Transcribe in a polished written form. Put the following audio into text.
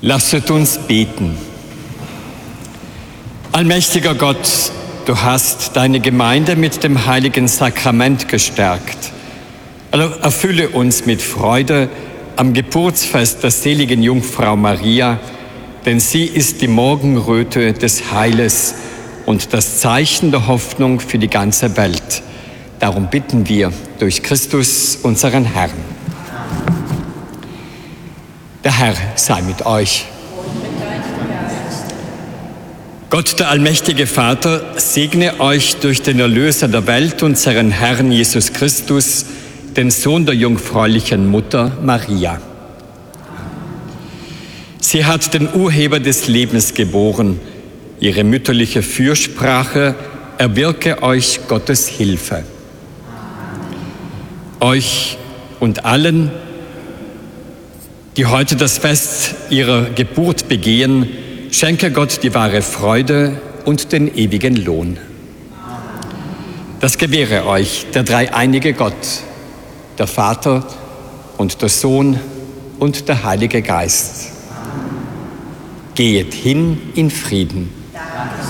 Lasset uns beten. Allmächtiger Gott, du hast deine Gemeinde mit dem heiligen Sakrament gestärkt. Erfülle uns mit Freude am Geburtsfest der seligen Jungfrau Maria, denn sie ist die Morgenröte des Heiles und das Zeichen der Hoffnung für die ganze Welt. Darum bitten wir durch Christus, unseren Herrn. Der Herr sei mit euch. Gott, der allmächtige Vater, segne euch durch den Erlöser der Welt, unseren Herrn Jesus Christus, den Sohn der jungfräulichen Mutter Maria. Sie hat den Urheber des Lebens geboren. Ihre mütterliche Fürsprache erwirke euch Gottes Hilfe. Euch und allen, die heute das Fest ihrer Geburt begehen, schenke Gott die wahre Freude und den ewigen Lohn. Das gewähre euch der dreieinige Gott, der Vater und der Sohn und der Heilige Geist. Gehet hin in Frieden.